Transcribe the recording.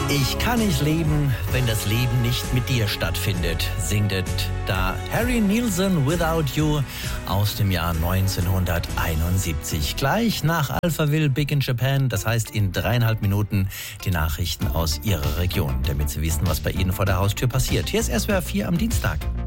Ich kann nicht leben, wenn das Leben nicht mit dir stattfindet, singt da Harry Nilsson Without You aus dem Jahr 1971. Gleich nach Alphaville Big in Japan, das heißt in 3,5 Minuten die Nachrichten aus Ihrer Region, damit Sie wissen, was bei Ihnen vor der Haustür passiert. Hier ist SWR 4 am Dienstag.